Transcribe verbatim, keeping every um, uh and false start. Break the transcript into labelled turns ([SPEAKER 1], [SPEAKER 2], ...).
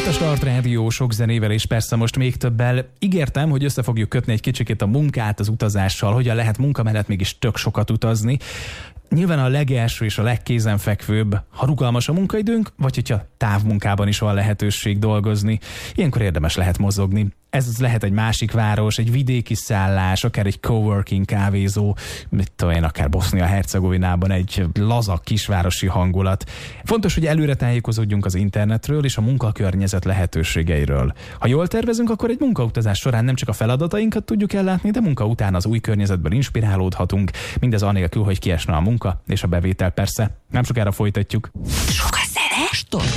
[SPEAKER 1] a Start Rádió sok zenével és persze most még többel. Ígértem, hogy össze fogjuk kötni egy kicsikét a munkát az utazással, hogyan lehet munka mellett mégis tök sokat utazni. Nyilván a legelső és a legkézenfekvőbb, ha rugalmas a munkaidőnk, vagy hogyha távmunkában is van lehetőség dolgozni. Ilyenkor érdemes lehet mozogni. Ez lehet egy másik város, egy vidéki szállás, akár egy coworking kávézó, mit tudom én, akár Bosznia-Hercegovinában egy laza kisvárosi hangulat. Fontos, hogy előre tájékozódjunk az internetről és a munkakörnyezet lehetőségeiről. Ha jól tervezünk, akkor egy munkautazás során nem csak a feladatainkat tudjuk ellátni, de munka után az új környezetből inspirálódhatunk, mindez anélkül, hogy kiesne a munka és a bevétel persze. Nem sokára folytatjuk.
[SPEAKER 2] Sok a zene? Start